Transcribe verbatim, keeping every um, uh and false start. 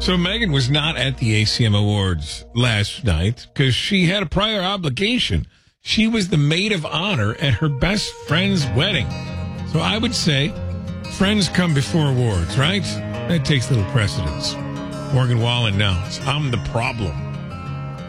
So Megan was not at the A C M Awards last night because she had a prior obligation. She was the maid of honor at her best friend's wedding. So I would say friends come before awards, right? That takes little precedence. Morgan Wallen now. I'm the problem.